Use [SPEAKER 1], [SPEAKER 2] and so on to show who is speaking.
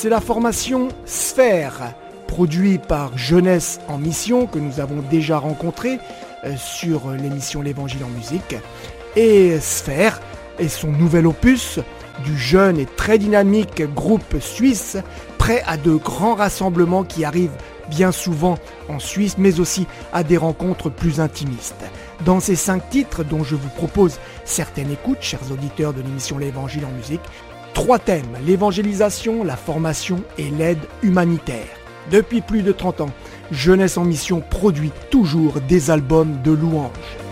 [SPEAKER 1] c'est la formation Sphère, produit par Jeunesse en Mission, que nous avons déjà rencontré sur l'émission L'Évangile en musique. Et Sphère est son nouvel opus du jeune et très dynamique groupe suisse, prêt à de grands rassemblements qui arrivent bien souvent en Suisse, mais aussi à des rencontres plus intimistes. Dans ces 5 titres, dont je vous propose certaines écoutes, chers auditeurs de l'émission L'Évangile en musique, 3 thèmes: l'évangélisation, la formation et l'aide humanitaire. Depuis plus de 30 ans, Jeunesse en Mission produit toujours des albums de louanges.